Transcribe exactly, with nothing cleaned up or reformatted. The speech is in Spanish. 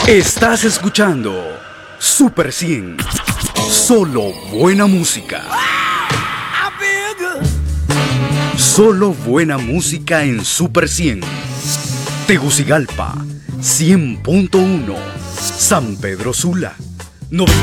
Estás escuchando Super cien. Solo buena música. Solo buena música en Super cien. Tegucigalpa, cien punto uno. San Pedro Sula,